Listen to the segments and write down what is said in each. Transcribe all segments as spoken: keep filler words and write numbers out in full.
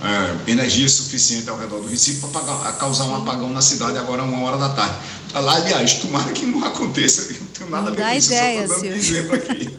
é, energia suficiente ao redor do Recife para causar um apagão na cidade agora a uma hora da tarde. Lá, aliás, tomara que não aconteça, eu não tenho nada não a ver com isso, ideia, eu só estou dando um exemplo aqui.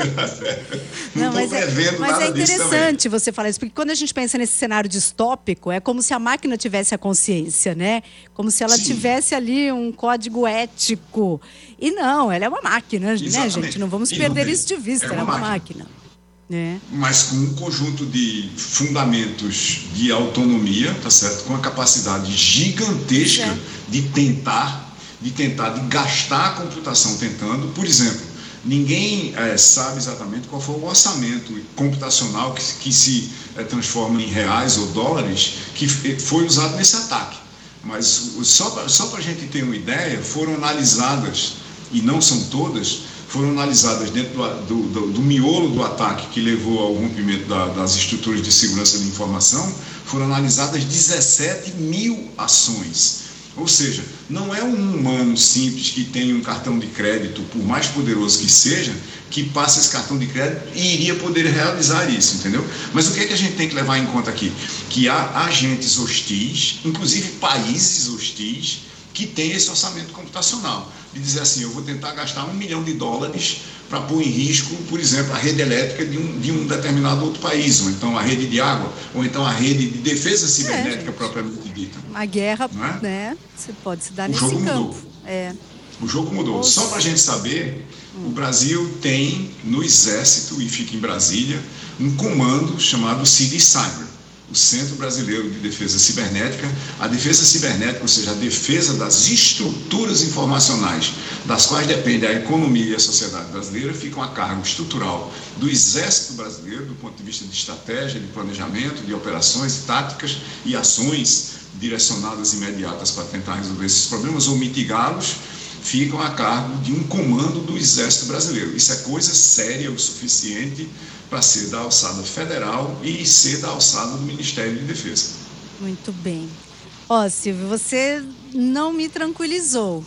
Não estou prevendo é, mas nada é disso também. interessante você falar isso, porque quando a gente pensa nesse cenário distópico, é como se a máquina tivesse a consciência, né? Como se ela Sim. tivesse ali um código ético. E não, ela é uma máquina, Exatamente. né, gente? Não vamos perder isso de vista, é ela é uma máquina. máquina. É. Mas com um conjunto de fundamentos de autonomia, tá certo? Com a capacidade gigantesca é. de tentar, de tentar, de gastar a computação tentando. Por exemplo, ninguém é, sabe exatamente qual foi o orçamento computacional que, que se é, transforma em reais ou dólares que foi usado nesse ataque. Mas só para só para a gente ter uma ideia, foram analisadas, e não são todas, foram analisadas dentro do, do, do miolo do ataque que levou ao rompimento da, das estruturas de segurança de informação, foram analisadas dezessete mil ações. Ou seja, não é um humano simples que tem um cartão de crédito, por mais poderoso que seja, que passa esse cartão de crédito e iria poder realizar isso, entendeu? Mas o que é que a gente tem que levar em conta aqui? Que há agentes hostis, inclusive países hostis, que têm esse orçamento computacional. De dizer assim, eu vou tentar gastar um milhão de dólares para pôr em risco, por exemplo, a rede elétrica de um, de um determinado outro país, ou então a rede de água, ou então a rede de defesa cibernética é, propriamente dita. A guerra, é? né, você pode se dar o nesse jogo campo. Mudou. É. O jogo mudou. Nossa. Só para a gente saber, hum. o Brasil tem no Exército, e fica em Brasília, um comando chamado C I D Cyber, o Centro Brasileiro de Defesa Cibernética. A defesa cibernética, ou seja, a defesa das estruturas informacionais das quais depende a economia e a sociedade brasileira, ficam a cargo estrutural do Exército Brasileiro, do ponto de vista de estratégia, de planejamento, de operações, táticas e ações direcionadas imediatas para tentar resolver esses problemas ou mitigá-los, ficam a cargo de um comando do Exército Brasileiro. Isso é coisa séria o suficiente para ser da alçada federal e ser da alçada do Ministério de Defesa. Muito bem. Ó, Silvio, você não me tranquilizou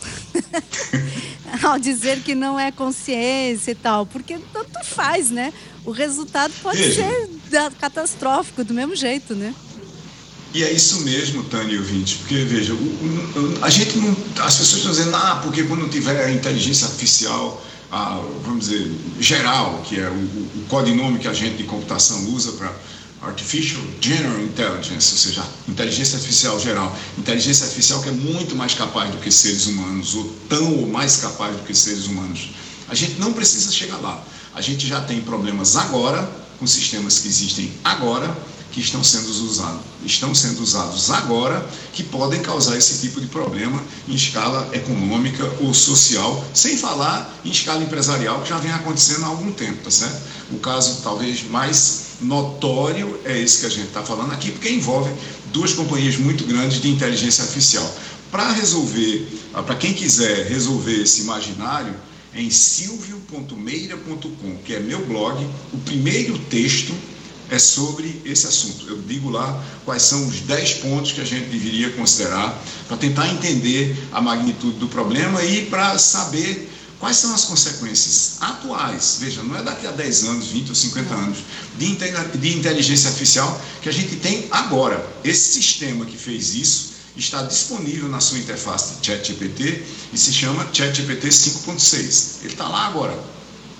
ao dizer que não é consciência e tal, porque tanto faz, né? O resultado pode Veja. ser catastrófico do mesmo jeito, né? E é isso mesmo, Tânia e ouvinte, porque, veja, o, o, a gente não, as pessoas estão dizendo, ah, porque quando tiver a inteligência artificial, a, vamos dizer, geral, que é o, o codinome que a gente de computação usa para Artificial General Intelligence, ou seja, inteligência artificial geral, inteligência artificial que é muito mais capaz do que seres humanos, ou tão ou mais capaz do que seres humanos. A gente não precisa chegar lá. A gente já tem problemas agora, com sistemas que existem agora, que estão sendo usados, estão sendo usados agora, que podem causar esse tipo de problema em escala econômica ou social, sem falar em escala empresarial, que já vem acontecendo há algum tempo, tá certo? O caso talvez mais notório é esse que a gente está falando aqui, porque envolve duas companhias muito grandes de inteligência artificial. Para resolver, para quem quiser resolver esse imaginário, em silvio ponto meira ponto com, que é meu blog, o primeiro texto é sobre esse assunto. Eu digo lá quais são os dez pontos que a gente deveria considerar para tentar entender a magnitude do problema e para saber quais são as consequências atuais, veja, não é daqui a dez anos, vinte ou cinquenta anos, de, de inteligência artificial que a gente tem agora. Esse sistema que fez isso está disponível na sua interface de ChatGPT e se chama ChatGPT cinco ponto seis. Ele está lá agora.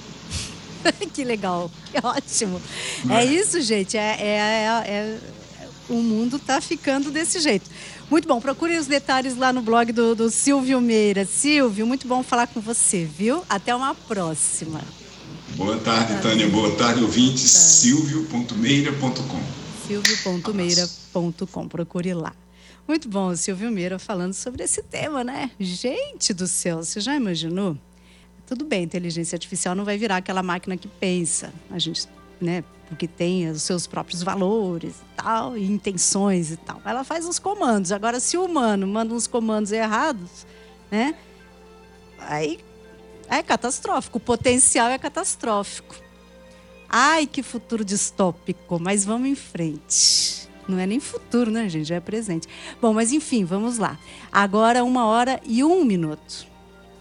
Que legal, que ótimo. É, é isso, gente. É, é, é, é, o mundo está ficando desse jeito. Muito bom, procurem os detalhes lá no blog do, do Silvio Meira. Silvio, muito bom falar com você, viu? Até uma próxima. Boa tarde, Boa Tânia. Boa tarde, ouvintes. silvio ponto meira ponto com. silvio ponto meira ponto com. Procure lá. Muito bom, o Silvio Meira falando sobre esse tema, né? Gente do céu, você já imaginou? Tudo bem, inteligência artificial não vai virar aquela máquina que pensa, a gente, né, porque tem os seus próprios valores e tal, e intenções e tal. Ela faz os comandos. Agora, se o humano manda uns comandos errados, né, aí é catastrófico. O potencial é catastrófico. Ai, que futuro distópico, mas vamos em frente. Não é nem futuro, né, gente? Já é presente. Bom, mas enfim, vamos lá. Agora, uma hora e um minuto.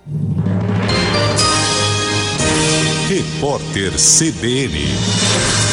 Repórter C B N.